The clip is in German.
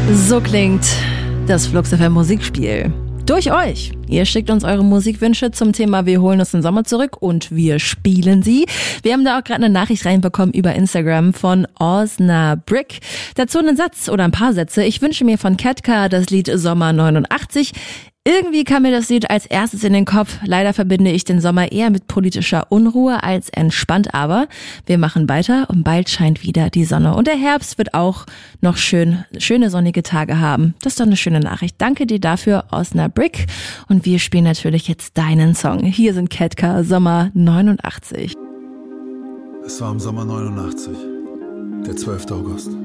So klingt das Flux FM Musikspiel. Durch euch. Ihr schickt uns eure Musikwünsche zum Thema Wir holen uns den Sommer zurück und wir spielen sie. Wir haben da auch gerade eine Nachricht reinbekommen über Instagram von Osna Brick. Dazu einen Satz oder ein paar Sätze. Ich wünsche mir von Ketka das Lied Sommer 89. Irgendwie kam mir das Lied als erstes in den Kopf. Leider verbinde ich den Sommer eher mit politischer Unruhe als entspannt, aber wir machen weiter und bald scheint wieder die Sonne. Und der Herbst wird auch noch schöne sonnige Tage haben. Das ist doch eine schöne Nachricht. Danke dir dafür, Osna Brick. Und wir spielen natürlich jetzt deinen Song. Hier sind Ketka, Sommer 89. Es war im Sommer 89, der 12. August.